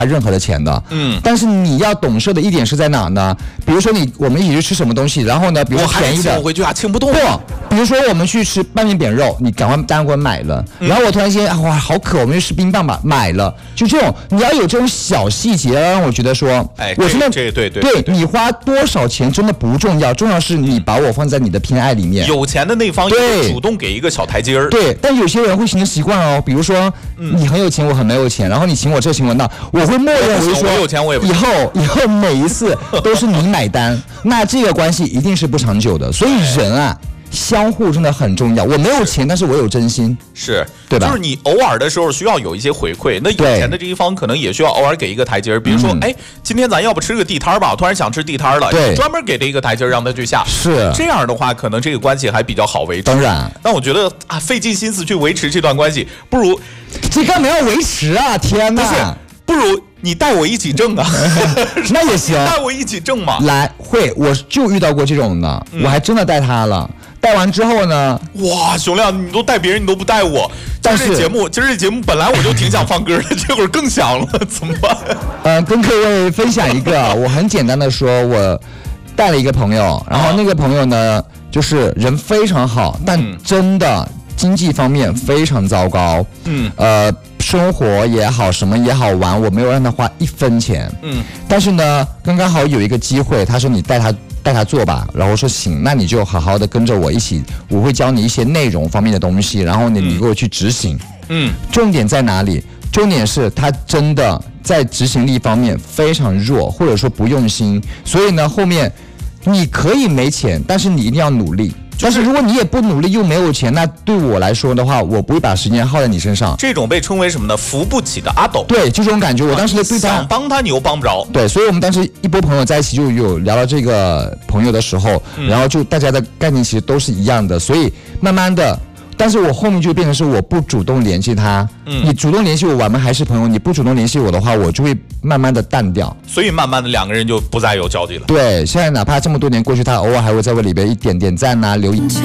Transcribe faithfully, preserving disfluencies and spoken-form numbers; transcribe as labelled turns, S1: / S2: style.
S1: 任何的钱的，嗯，但是你要懂事的一点是在哪呢？比如说你我们一起去吃什么东西，然后呢，比如说便宜的，
S2: 我回去啊，请不动。
S1: 不，比如说我们去吃拌面扁肉，你赶快单给我买了，嗯、然后我突然间啊哇好渴，我们去吃冰棒吧，买了，就这种你要有这种小细节，让我觉得说，
S2: 哎，
S1: 我真的
S2: 这对对
S1: 对你花多少钱真的不重要，重要是你把我放在你的偏爱里面。
S2: 有钱的那方也主动给一个小台阶儿。
S1: 对，但有些人会形成习惯哦，比如说、嗯、你很有钱，我很没有钱，然后你请我这请我那，我会默认为说，
S2: 我有钱我也不
S1: 以后以后每一次都是你买单，那这个关系一定是不长久的。所以人啊。相互真的很重要。我没有钱，但是我有真心，
S2: 是，
S1: 对吧？
S2: 就是你偶尔的时候需要有一些回馈，那有钱的这一方可能也需要偶尔给一个台阶儿。比如说，哎、嗯，今天咱要不吃个地摊吧？我突然想吃地摊了，
S1: 对，
S2: 专门给这一个台阶儿让他去下。
S1: 是这
S2: 样的话，可能这个关系还比较好维持。
S1: 当然，
S2: 但我觉得啊，费尽心思去维持这段关系，不如
S1: 这干嘛要维持啊？天哪！
S2: 不如你带我一起挣啊，
S1: 那也行，
S2: 带我一起挣嘛。
S1: 来，会，我就遇到过这种的，嗯、我还真的带他了。带完之后呢？
S2: 哇，熊亮，你都带别人，你都不带我。但是这节目，今儿这节目本来我就挺想放歌的，这会儿更想了，怎么办？
S1: 呃，跟各位分享一个，我很简单的说，我带了一个朋友，然后那个朋友呢，就是人非常好，但真的经济方面非常糟糕。嗯，呃。生活也好，什么也好玩，我没有让他花一分钱。嗯，但是呢，刚刚好有一个机会，他说你带他带他做吧，然后我说行，那你就好好的跟着我一起，我会教你一些内容方面的东西，然后你你给我去执行。嗯，重点在哪里？重点是他真的在执行力方面非常弱，或者说不用心，所以呢，后面你可以没钱，但是你一定要努力。但是如果你也不努力又没有钱，那对我来说的话，我不会把时间耗在你身上。
S2: 这种被称为什么呢？扶不起的阿斗。
S1: 对，就这种感觉。我当时对他
S2: 想帮他，你又帮不着。
S1: 对，所以我们当时一波朋友在一起，就有聊到这个朋友的时候，嗯、然后就大家的概念其实都是一样的，所以慢慢的。但是我后面就变成是我不主动联系他，嗯，你主动联系我，我们还是朋友；你不主动联系我的话，我就会慢慢的淡掉。
S2: 所以慢慢的两个人就不再有交集了。
S1: 对，现在哪怕这么多年过去，他偶尔还会在我里边一点点赞啊，留言。